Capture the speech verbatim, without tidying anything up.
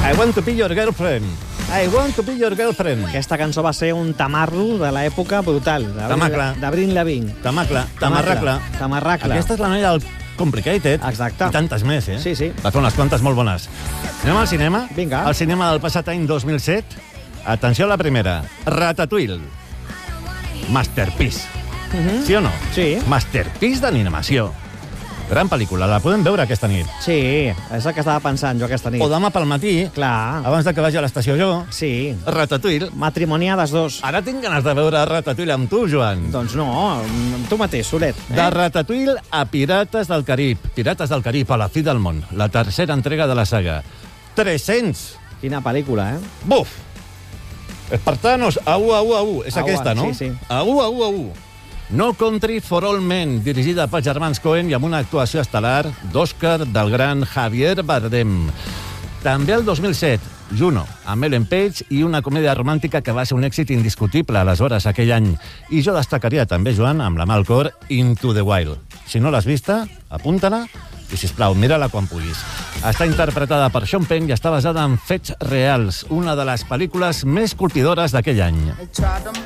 I want to be your girlfriend. I want to be your girlfriend. Aquesta cançó va ser un tamarro de l'època brutal. Tamacla. D'Avril Lavigne. Tamacla, tamarracla. Tamarracla. Aquesta és la noia del Complicated. Exacte. I tantes més, eh? Sí, sí. Va fer unes quantes molt bones. Anem al cinema? Vinga. Al cinema del passat any dos mil set. Atenció a la primera. Ratatouille. Masterpiece. Uh -huh. Sí o no? Sí. Masterpiece d'animació. Gran pel·lícula, la podem veure aquesta nit. Sí, és el que estava pensant jo aquesta nit. O demà pel matí, Clar. abans de que vagi a l'estació jo. Sí. Ratatouille. Matrimoniades dos. Ara tinc ganes de veure Ratatouille amb tu, Joan. Doncs no, amb tu mateix, solet. Eh? De Ratatouille a Pirates del Carib. Pirates del Carib a la fi del món. La tercera entrega de la saga. tres-cents. Quina pel·lícula, eh? Buf! Espartanos, au, au, au. És Au, aquesta, no? sí, sí. Au, au, au. No Country for All Men, dirigida per germans Coen i amb una actuació estel·lar d'Oscar del gran Javier Bardem. També el dos mil set, Juno, amb Ellen Page i una comèdia romàntica que va ser un èxit indiscutible aleshores aquell any. I jo destacaria també, Joan, amb la mà al cor, Into the Wild. Si no l'has vista, apunta-la i, sisplau, mira-la quan puguis. Està interpretada per Sean Penn i està basada en fets reals, una de les pel·lícules més colpidores d'aquell any.